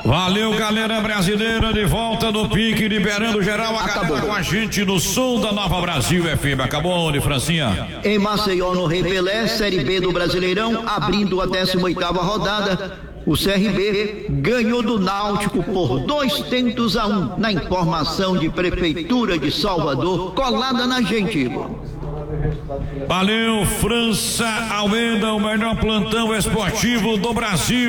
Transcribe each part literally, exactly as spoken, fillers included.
Valeu, galera brasileira, de volta no pique, liberando geral, a galera com a gente no som da Nova Brasil F M. Acabou onde, Francinha? Em Maceió, no Rei Pelé, Série B do Brasileirão, abrindo a décima oitava rodada, o C R B ganhou do Náutico por dois tentos a um, na informação de Prefeitura de Salvador, colada na gente. Valeu, França Almeida, o melhor plantão esportivo do Brasil.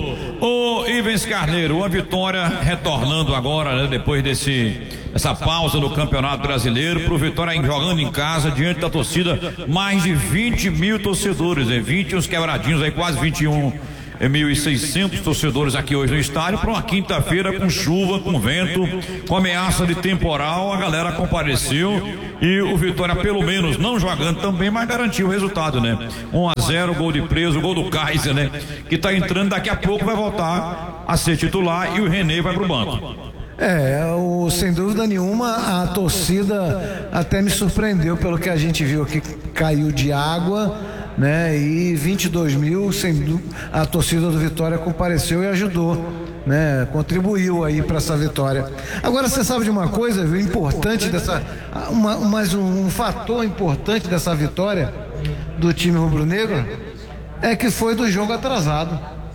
O Ivens Carneiro, a vitória retornando agora, né, depois desse essa pausa no Campeonato Brasileiro, pro Vitória jogando em casa diante da torcida, mais de vinte mil torcedores, né, vinte uns quebradinhos aí, quase vinte e um mil e seiscentos torcedores aqui hoje no estádio para uma quinta-feira com chuva, com vento, com ameaça de temporal. A galera compareceu e o Vitória, pelo menos, não jogando também, mas garantiu o resultado, né? um a zero, gol de Preso, gol do Kaiser, né? Que tá entrando, daqui a pouco vai voltar a ser titular e o René vai pro banco. É, o, sem dúvida nenhuma, a torcida até me surpreendeu pelo que a gente viu aqui, caiu de água, né? E vinte e dois mil, sem, a torcida do Vitória compareceu e ajudou, né? Contribuiu aí para essa vitória. Agora, você sabe de uma coisa, viu, importante dessa, uma, mais um, um fator importante dessa vitória do time rubro-negro é que foi do jogo atrasado.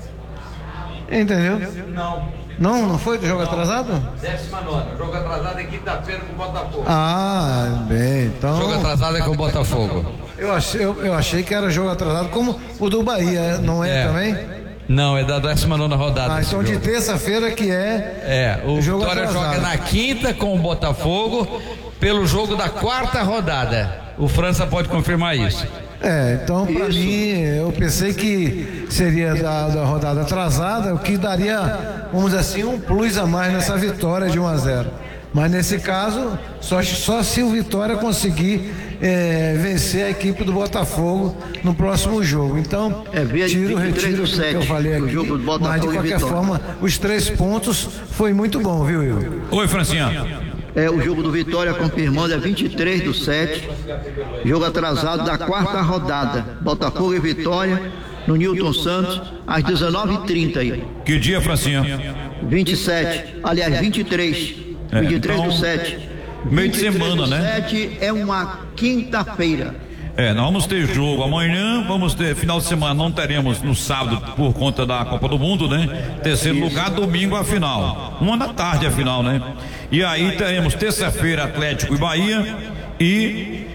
Entendeu? Não. Não, não foi do jogo atrasado? Décima nona. O jogo atrasado é quinta-feira com o Botafogo. Ah, bem, então. O jogo atrasado é com o Botafogo. Eu achei, eu, eu achei que era jogo atrasado como o do Bahia, não é, é. também? Não, é da décima nona rodada. Ah, então de terça-feira que é. É, o jogo Vitória atrasado. Joga na quinta com o Botafogo pelo jogo da quarta rodada. O França pode confirmar isso. É, então para mim, eu pensei que seria da, da rodada atrasada, o que daria, vamos dizer assim, um plus a mais nessa vitória de um a zero. Mas nesse caso, só, só se o Vitória conseguir é, vencer a equipe do Botafogo no próximo jogo. Então, é, tiro, retiro o que eu falei aqui, jogo do Botafogo, mas de qualquer forma, os três pontos foi muito bom, viu, Will? Oi, Francinha. É, o jogo do Vitória confirmando é vinte e três do sete, jogo atrasado da quarta rodada, Botafogo e Vitória no Newton Santos às dezenove e trinta aí. Que dia, Francinha? vinte e sete, aliás vinte e três, é, vinte e três então, do sete. Meio de semana, né? sete é uma quinta-feira. É, nós vamos ter jogo amanhã, vamos ter final de semana, não teremos no sábado por conta da Copa do Mundo, né? Terceiro Isso. lugar, domingo a final. Uma da tarde a final, né? E aí teremos terça-feira Atlético e Bahia e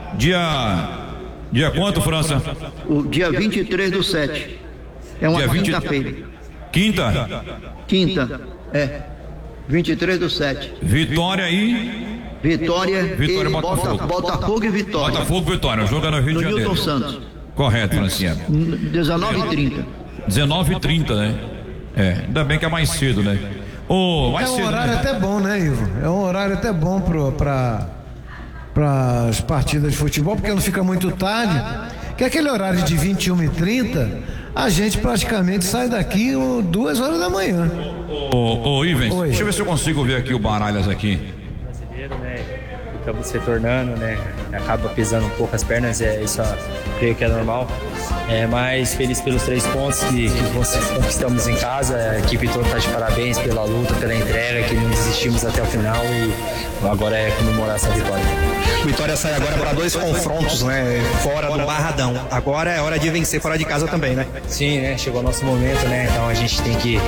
dia dia quanto, França? O dia vinte e três do sete. É uma quinta-feira. Quinta? Quinta, é. vinte e três do sete. Vitória e Vitória, Vitória e Botafogo. Botafogo e Vitória. Botafogo e Vitória, joga no Rio no de Janeiro. Newton Santos. Correto, Francinha. dezenove e trinta. dezenove e trinta, né? É, ainda bem que é mais cedo, né? Oh, mais é um cedo, horário né? até bom, né, Ivo? É um horário até bom para para as partidas de futebol, porque não fica muito tarde. Que aquele horário de vinte e uma e trinta, a gente praticamente sai daqui oh, duas horas da manhã. Ô, ô Ivens, Oi. deixa eu ver se eu consigo ver aqui o Baralhas aqui. Né, acaba se tornando, né, acaba pisando um pouco as pernas, é, isso eu creio que é normal, é, mas feliz pelos três pontos que, que conquistamos em casa, a equipe toda está de parabéns pela luta, pela entrega, que não desistimos até o final e agora é comemorar essa vitória. Vitória sai agora para dois confrontos, né, fora do Barradão, agora é hora de vencer fora de casa também, né? Sim, né, chegou o nosso momento, né, então a gente tem que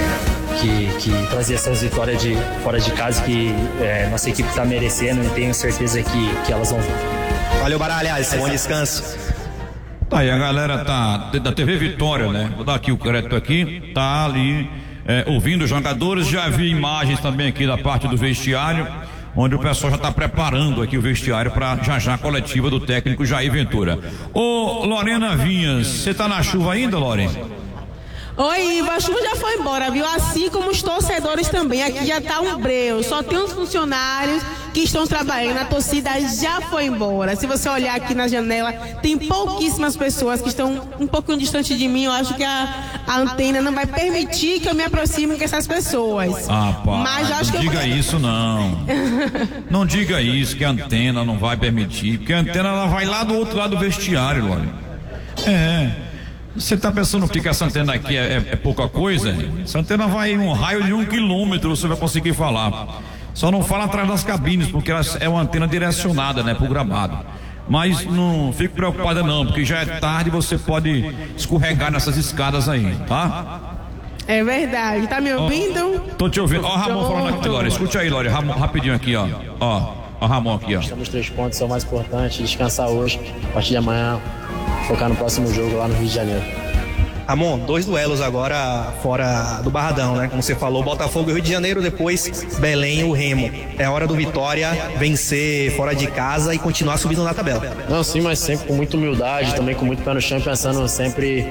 Que, que trazer essas vitórias de, fora de casa que é, nossa equipe está merecendo e tenho certeza que, que elas vão vir. Valeu, Baralhas, bom descanso. Tá aí, a galera tá da T V Vitória, né? Vou dar aqui o crédito aqui, tá ali é, ouvindo os jogadores, já vi imagens também aqui da parte do vestiário, onde o pessoal já está preparando aqui o vestiário para já já a coletiva do técnico Jair Ventura. Ô Lorena Vinhas, você tá na chuva ainda, Lorena? Oi, Ivo, a chuva já foi embora, viu? Assim como os torcedores também. Aqui já tá um breu. Só tem os funcionários que estão trabalhando. A torcida já foi embora. Se você olhar aqui na janela, tem pouquíssimas pessoas que estão um pouquinho distante de mim. Eu acho que a, a antena não vai permitir que eu me aproxime com essas pessoas. Ah, pá, Mas acho não que diga eu... isso, não. Não diga isso, que a antena não vai permitir. Porque a antena ela vai lá do outro lado do vestiário, Lorena. É. Você está pensando que essa antena aqui é, é, é pouca coisa? Essa antena vai em um raio de um quilômetro, você vai conseguir falar. Só não fala atrás das cabines, porque ela é uma antena direcionada, né, pro gramado. Mas não fique preocupada não, porque já é tarde e você pode escorregar nessas escadas aí, tá? É verdade, tá me ouvindo? Oh, tô te ouvindo. Ó, o Ramon falando aqui, Lore. Escute aí, Lore, Ramon, rapidinho aqui, ó. Ó, ó o Ramon aqui, ó. Estamos três pontos, são mais importantes. Descansar hoje, a partir de amanhã, focar no próximo jogo lá no Rio de Janeiro. Ramon, dois duelos agora fora do Barradão, né? Como você falou, Botafogo e Rio de Janeiro, depois Belém e o Remo. É hora do Vitória vencer fora de casa e continuar subindo na tabela. Não, sim, mas sempre com muita humildade, também com muito pé no chão, pensando sempre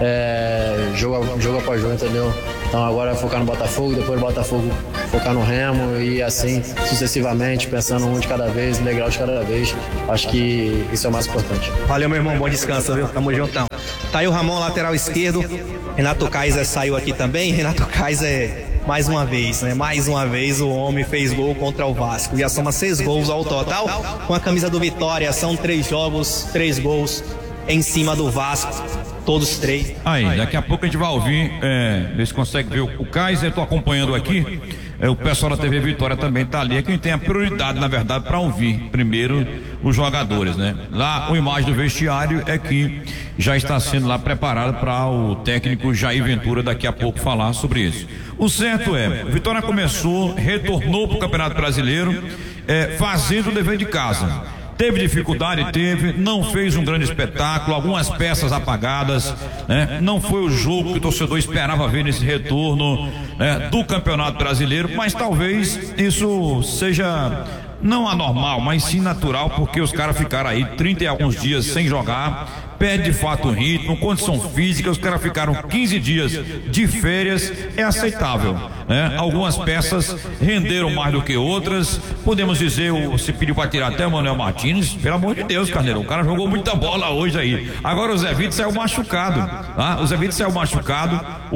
é, jogo, jogo após jogo, entendeu? Então agora é focar no Botafogo, depois do Botafogo focar no Remo e assim sucessivamente, pensando um de cada vez, um degrau de cada vez. Acho que isso é o mais importante. Valeu, meu irmão, bom descanso, viu? Tamo juntão. Tá aí o Ramon, lateral esquerdo. Renato Kaiser saiu aqui também. Renato Kaiser, mais uma vez, né? Mais uma vez o homem fez gol contra o Vasco. Já soma seis gols ao total. Com a camisa do Vitória, são três jogos, três gols em cima do Vasco. Todos três. Aí, daqui a pouco a gente vai ouvir, é, ver se consegue ver o, o Kaiser. Eu tô acompanhando aqui. É, o pessoal da T V Vitória também tá ali. É quem tem a prioridade, na verdade, para ouvir primeiro os jogadores, né? Lá, a imagem do vestiário é que já está sendo lá preparado para o técnico Jair Ventura daqui a pouco falar sobre isso. O certo é, Vitória começou, retornou para o Campeonato Brasileiro, é, fazendo o dever de casa. Teve dificuldade, teve, não fez um grande espetáculo, algumas peças apagadas, né? Não foi o jogo que o torcedor esperava ver nesse retorno, né, do Campeonato Brasileiro, mas talvez isso seja não anormal, mas sim natural, porque os caras ficaram aí trinta e alguns dias sem jogar, perde de fato o ritmo, condição física, os caras ficaram quinze dias de férias, é aceitável, né? Algumas peças renderam mais do que outras, podemos dizer, o, se pediu para tirar até o Manuel Martins, pelo amor de Deus, Carneiro, o cara jogou muita bola hoje aí. Agora o Zé Vitor saiu machucado, tá? O Zé Vitor saiu machucado,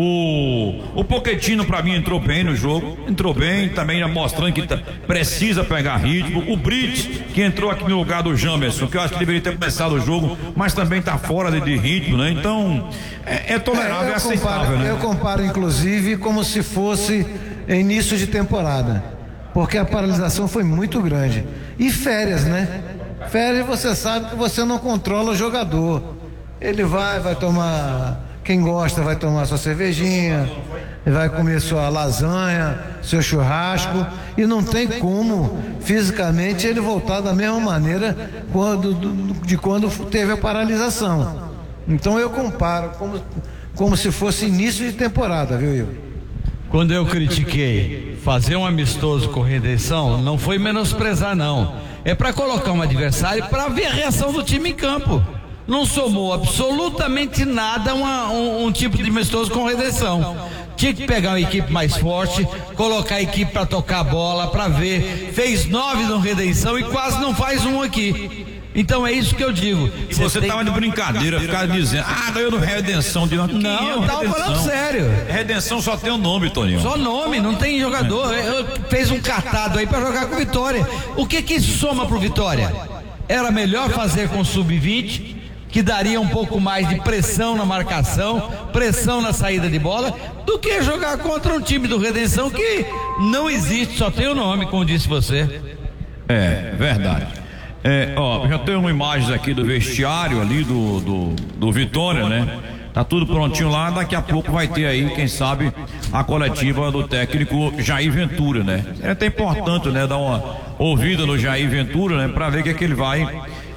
o, o Pochettino para mim entrou bem no jogo, entrou bem, também mostrando que tá, precisa pegar ritmo. O Brits, que entrou aqui no lugar do Jamerson, que eu acho que deveria ter começado o jogo, mas também está fora de, de ritmo, né? Então, é, é tolerável, é, é aceitável, comparo, né? Eu comparo, inclusive, como se fosse início de temporada, porque a paralisação foi muito grande. E férias, né? Férias, você sabe que você não controla o jogador. Ele vai, vai tomar... Quem gosta vai tomar sua cervejinha, vai comer sua lasanha, seu churrasco, e não tem como fisicamente ele voltar da mesma maneira quando, de quando teve a paralisação. Então eu comparo como, como se fosse início de temporada, viu, Igor? Quando eu critiquei fazer um amistoso com redenção, não foi menosprezar, não. É para colocar um adversário para ver a reação do time em campo. Não somou absolutamente nada uma, um, um tipo de amistoso com redenção. Tinha que pegar uma equipe mais forte, colocar a equipe para tocar a bola, para ver. Fez nove no Redenção e quase não faz um aqui. Então é isso que eu digo. E você tava de brincadeira, ficar dizendo, ah, ganhou no Redenção. De... Não, eu tava Redenção? falando sério. Redenção só tem o nome, Toninho. Só nome, não tem jogador. Eu, fez um catado aí para jogar com Vitória. O que que isso soma pro Vitória? Era melhor fazer com sub vinte, que daria um pouco mais de pressão na marcação, pressão na saída de bola, do que jogar contra um time do Redenção que não existe, só tem o nome, como disse você. É, verdade. É, ó, já tem uma imagem aqui do vestiário ali do, do, do Vitória, né? Tá tudo prontinho lá, daqui a pouco vai ter aí, quem sabe, a coletiva do técnico Jair Ventura, né? É até importante, né, dar uma ouvida no Jair Ventura, né, pra ver o que é que ele vai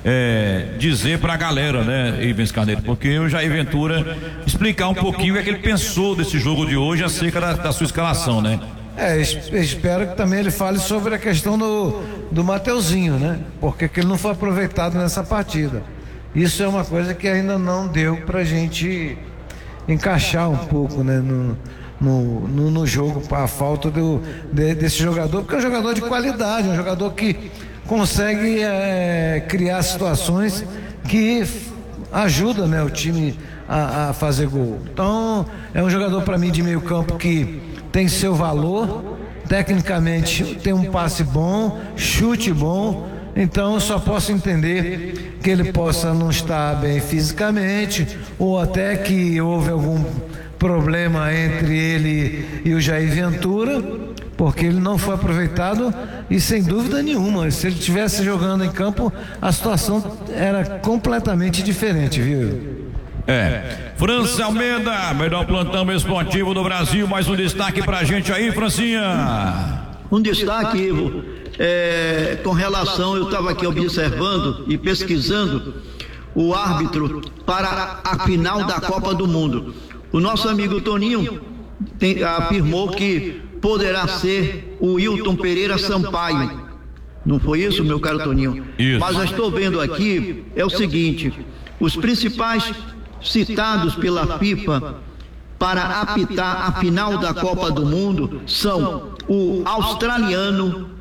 É, dizer pra galera, né, Ivens Carneiro, porque o Jair Ventura explicar um pouquinho o que é que ele pensou desse jogo de hoje acerca da, da sua escalação, né? É, espero que também ele fale sobre a questão do, do Mateuzinho, né? Porque que ele não foi aproveitado nessa partida. Isso é uma coisa que ainda não deu pra gente encaixar um pouco, né, no, no, no, no jogo, a falta do, de, desse jogador, porque é um jogador de qualidade, um jogador que consegue é, criar situações que ajudam, né, o time a, a fazer gol. Então é um jogador para mim de meio campo que tem seu valor, tecnicamente tem um passe bom, chute bom, Então eu só posso entender que ele possa não estar bem fisicamente, ou até que houve algum problema entre ele e o Jair Ventura, porque ele não foi aproveitado, e sem dúvida nenhuma, se ele estivesse jogando em campo, a situação era completamente diferente, viu? É, França Almeida, melhor plantão esportivo do Brasil, mais um destaque pra gente aí, Francinha. Um destaque, Ivo, é, com relação, eu estava aqui observando e pesquisando o árbitro para a final da Copa do Mundo. O nosso amigo Toninho tem, afirmou que poderá ser o Wilton Pereira Sampaio. Não foi isso, meu caro Toninho? Isso. Mas eu estou vendo aqui, é o seguinte, os principais citados pela FIFA para apitar a final da Copa do Mundo são o australiano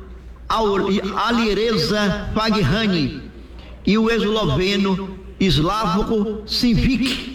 Alireza Faghani e o esloveno Slavko Sivic.